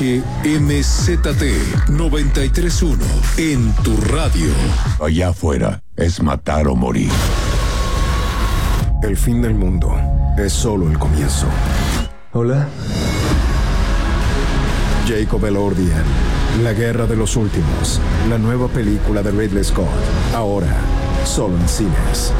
MZT 93.1 en tu radio. Allá afuera es matar o morir. El fin del mundo es solo el comienzo. Hola. Jacob Elordian, La Guerra de los Últimos, la nueva película de Ridley Scott, ahora solo en cines.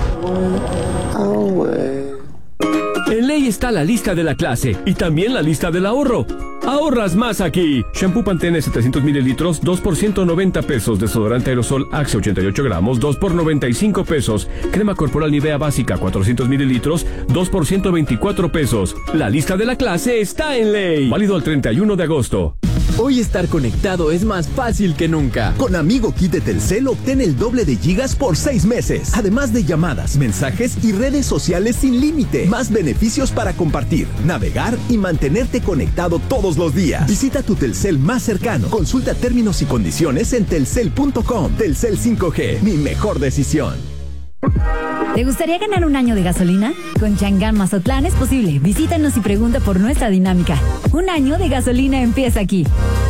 En Ley está la lista de la clase y también la lista del ahorro. Ahorras más aquí. Shampoo Pantene 700 mililitros, 2 por 190 pesos. Desodorante aerosol Axe 88 gramos, 2 por 95 pesos. Crema corporal Nivea básica 400 mililitros, 2 por 124 pesos. La lista de la clase está en Ley. Válido al 31 de agosto. Hoy estar conectado es más fácil que nunca. Con Amigo Kit de Telcel obtén el doble de gigas por 6 meses. Además de llamadas, mensajes y redes sociales sin límite. Más beneficios para compartir, navegar y mantenerte conectado todos los días. Visita tu Telcel más cercano. Consulta términos y condiciones en telcel.com. Telcel 5G, mi mejor decisión. ¿Te gustaría ganar un año de gasolina? Con Chang'an Mazatlán es posible. Visítanos y pregunta por nuestra dinámica. Un año de gasolina empieza aquí.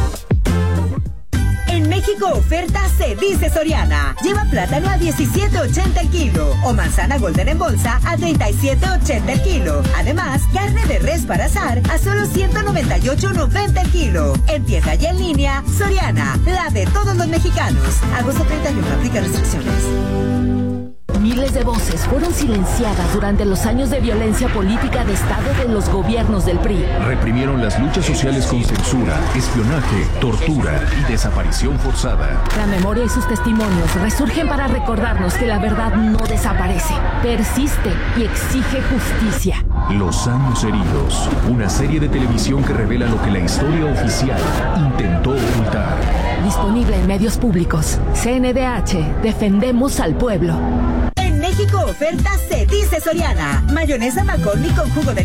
En México oferta se dice Soriana. Lleva plátano a $17.80 el kilo o manzana golden en bolsa a $37.80 el kilo. Además, carne de res para asar a solo $198.90 el kilo. En tienda y en línea, Soriana, la de todos los mexicanos. Agosto 31, aplica restricciones. Miles de voces fueron silenciadas durante los años de violencia política de Estado de los gobiernos del PRI. Reprimieron las luchas sociales con censura, espionaje, tortura y desaparición forzada. La memoria y sus testimonios resurgen para recordarnos que la verdad no desaparece, persiste y exige justicia. Los años heridos, una serie de televisión que revela lo que la historia oficial intentó ocultar. Disponible en medios públicos. CNDH, defendemos al pueblo. En México oferta se dice Soriana. Mayonesa McCormick con jugo de